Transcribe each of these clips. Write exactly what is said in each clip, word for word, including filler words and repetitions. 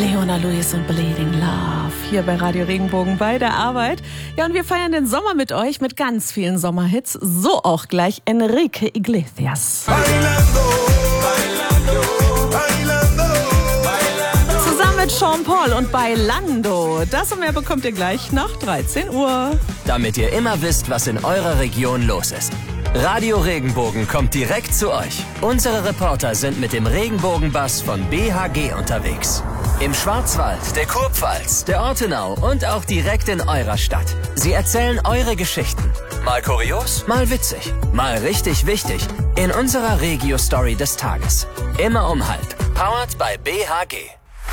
Leona Lewis und Bleeding Love hier bei Radio Regenbogen bei der Arbeit. Ja, und wir feiern den Sommer mit euch mit ganz vielen Sommerhits. So auch gleich Enrique Iglesias. Bailando, bailando, bailando, bailando. Zusammen mit Sean Paul und Bailando. Das und mehr bekommt ihr gleich nach dreizehn Uhr. Damit ihr immer wisst, was in eurer Region los ist. Radio Regenbogen kommt direkt zu euch. Unsere Reporter sind mit dem Regenbogenbus von B H G unterwegs. Im Schwarzwald, der Kurpfalz, der Ortenau und auch direkt in eurer Stadt. Sie erzählen eure Geschichten. Mal kurios, mal witzig, mal richtig wichtig. In unserer Regio-Story des Tages. Immer um halb. Powered by B H G.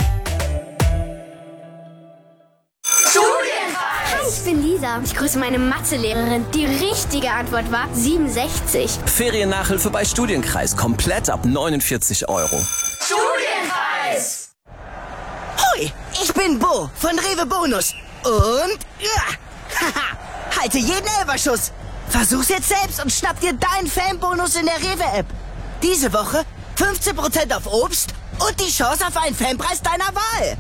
Ich bin Lisa. Ich grüße meine Mathelehrerin. Die richtige Antwort war siebenundsechzig. Feriennachhilfe bei Studienkreis. Komplett ab neunundvierzig Euro. Studienkreis! Hoi, ich bin Bo von Rewe Bonus. Und ja, haha, halte jeden Elferschuss. Versuch's jetzt selbst und schnapp dir deinen Fanbonus in der Rewe-App. Diese Woche fünfzehn Prozent auf Obst und die Chance auf einen Fanpreis deiner Wahl.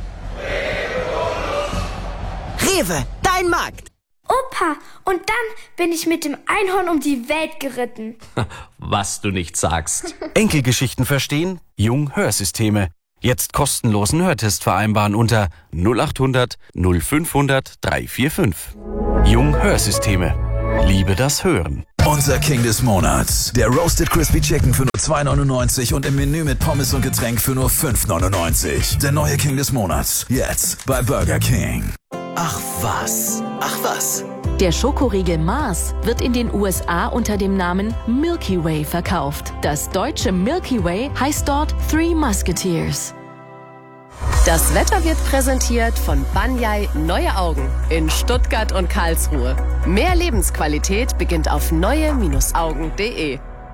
Rewe, dein Markt. Opa, und dann bin ich mit dem Einhorn um die Welt geritten. Was du nicht sagst. Enkelgeschichten verstehen? Jung Hörsysteme. Jetzt kostenlosen Hörtest vereinbaren unter null acht hundert null fünfhundert dreihundertfünfundvierzig. Jung Hörsysteme. Liebe das Hören. Unser King des Monats. Der Roasted Crispy Chicken für nur zwei neunundneunzig und im Menü mit Pommes und Getränk für nur fünf neunundneunzig. Der neue King des Monats. Jetzt bei Burger King. Ach was, ach was. Der Schokoriegel Mars wird in den U S A unter dem Namen Milky Way verkauft. Das deutsche Milky Way heißt dort Three Musketeers. Das Wetter wird präsentiert von Banyai Neue Augen in Stuttgart und Karlsruhe. Mehr Lebensqualität beginnt auf neue Augen punkt de.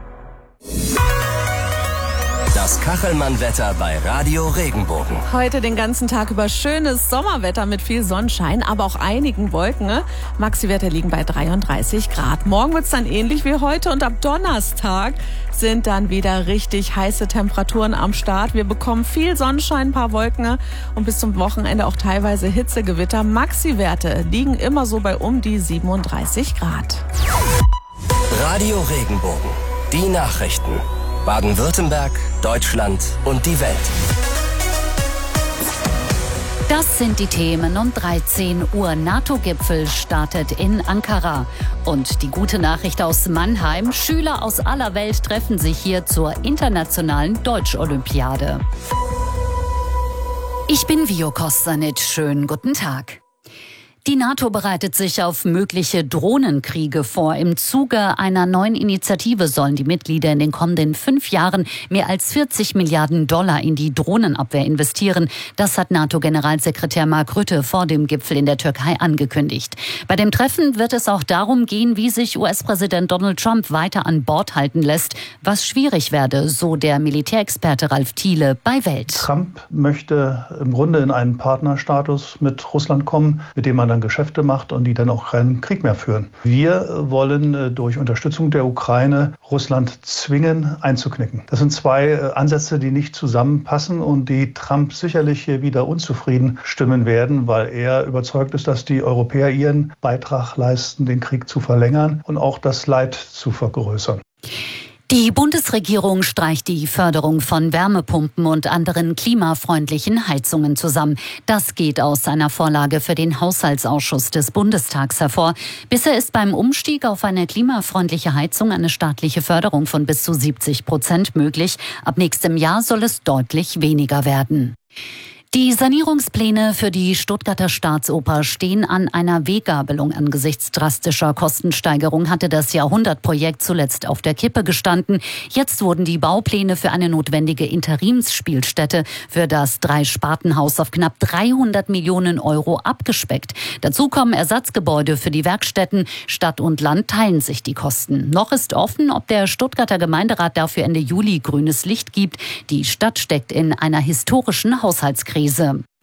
Das Kachelmann-Wetter bei Radio Regenbogen. Heute den ganzen Tag über schönes Sommerwetter mit viel Sonnenschein, aber auch einigen Wolken. Maxi-Werte liegen bei dreiunddreißig Grad. Morgen wird's dann ähnlich wie heute und ab Donnerstag sind dann wieder richtig heiße Temperaturen am Start. Wir bekommen viel Sonnenschein, ein paar Wolken und bis zum Wochenende auch teilweise Hitzegewitter. Maxi-Werte liegen immer so bei um die siebenunddreißig Grad. Radio Regenbogen. Die Nachrichten. Baden-Württemberg, Deutschland und die Welt. Das sind die Themen um dreizehn Uhr. NATO-Gipfel startet in Ankara. Und die gute Nachricht aus Mannheim. Schüler aus aller Welt treffen sich hier zur internationalen Deutsch-Olympiade. Ich bin Vio Kostanic. Schönen guten Tag. Die NATO bereitet sich auf mögliche Drohnenkriege vor. Im Zuge einer neuen Initiative sollen die Mitglieder in den kommenden fünf Jahren mehr als vierzig Milliarden Dollar in die Drohnenabwehr investieren. Das hat NATO-Generalsekretär Mark Rutte vor dem Gipfel in der Türkei angekündigt. Bei dem Treffen wird es auch darum gehen, wie sich U S-Präsident Donald Trump weiter an Bord halten lässt, was schwierig werde, so der Militärexperte Ralf Thiele bei Welt. Trump möchte im Grunde in einen Partnerstatus mit Russland kommen, mit dem man dann Geschäfte macht und die dann auch keinen Krieg mehr führen. Wir wollen durch Unterstützung der Ukraine Russland zwingen, einzuknicken. Das sind zwei Ansätze, die nicht zusammenpassen und die Trump sicherlich hier wieder unzufrieden stimmen werden, weil er überzeugt ist, dass die Europäer ihren Beitrag leisten, den Krieg zu verlängern und auch das Leid zu vergrößern. Die Bundesregierung streicht die Förderung von Wärmepumpen und anderen klimafreundlichen Heizungen zusammen. Das geht aus einer Vorlage für den Haushaltsausschuss des Bundestags hervor. Bisher ist beim Umstieg auf eine klimafreundliche Heizung eine staatliche Förderung von bis zu siebzig Prozent möglich. Ab nächstem Jahr soll es deutlich weniger werden. Die Sanierungspläne für die Stuttgarter Staatsoper stehen an einer Weggabelung. Angesichts drastischer Kostensteigerung hatte das Jahrhundertprojekt zuletzt auf der Kippe gestanden. Jetzt wurden die Baupläne für eine notwendige Interimsspielstätte für das Dreispartenhaus auf knapp dreihundert Millionen Euro abgespeckt. Dazu kommen Ersatzgebäude für die Werkstätten. Stadt und Land teilen sich die Kosten. Noch ist offen, ob der Stuttgarter Gemeinderat dafür Ende Juli grünes Licht gibt. Die Stadt steckt in einer historischen Haushaltskrise.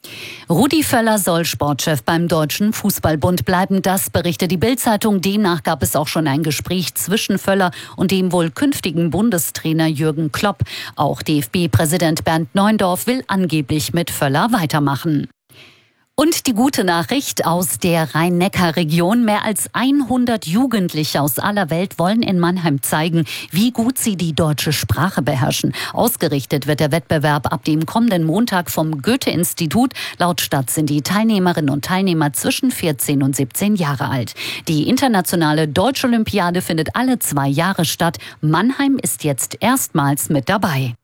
Rudi Völler soll Sportchef beim Deutschen Fußballbund bleiben. Das berichtet die Bild-Zeitung. Demnach gab es auch schon ein Gespräch zwischen Völler und dem wohl künftigen Bundestrainer Jürgen Klopp. Auch D F B-Präsident Bernd Neuendorf will angeblich mit Völler weitermachen. Und die gute Nachricht aus der Rhein-Neckar-Region. Mehr als hundert Jugendliche aus aller Welt wollen in Mannheim zeigen, wie gut sie die deutsche Sprache beherrschen. Ausgerichtet wird der Wettbewerb ab dem kommenden Montag vom Goethe-Institut. Laut Stadt sind die Teilnehmerinnen und Teilnehmer zwischen vierzehn und siebzehn Jahre alt. Die internationale Deutsch-Olympiade findet alle zwei Jahre statt. Mannheim ist jetzt erstmals mit dabei.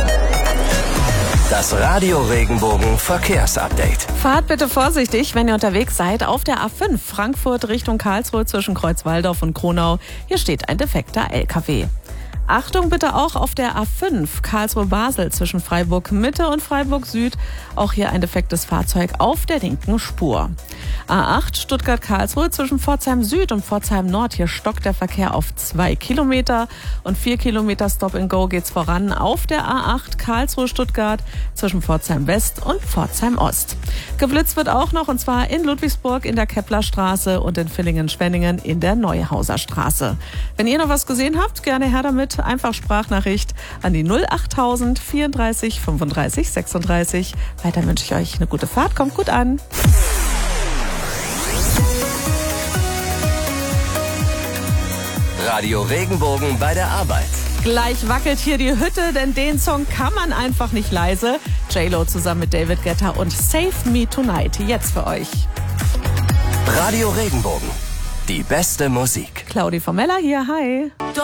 Das Radio Regenbogen Verkehrsupdate. Fahrt bitte vorsichtig, wenn ihr unterwegs seid. Auf der A fünf Frankfurt Richtung Karlsruhe zwischen Kreuzwaldorf und Kronau. Hier steht ein defekter L K W. Achtung bitte auch auf der A fünf Karlsruhe-Basel zwischen Freiburg-Mitte und Freiburg-Süd. Auch hier ein defektes Fahrzeug auf der linken Spur. A acht Stuttgart-Karlsruhe zwischen Pforzheim-Süd und Pforzheim-Nord. Hier stockt der Verkehr auf zwei Kilometer und vier Kilometer Stop-and-Go geht's voran auf der A acht Karlsruhe-Stuttgart zwischen Pforzheim-West und Pforzheim-Ost. Geblitzt wird auch noch, und zwar in Ludwigsburg in der Keplerstraße und in Villingen-Schwenningen in der Neuhauser Straße. Wenn ihr noch was gesehen habt, gerne her damit. Einfach Sprachnachricht an die null achttausend vierunddreißig fünfunddreißig sechsunddreißig. Weiter wünsche ich euch eine gute Fahrt. Kommt gut an. Radio Regenbogen bei der Arbeit. Gleich wackelt hier die Hütte, denn den Song kann man einfach nicht leise. J-Lo zusammen mit David Guetta und Save Me Tonight. Jetzt für euch. Radio Regenbogen. Die beste Musik. Claudi Formella hier, hi.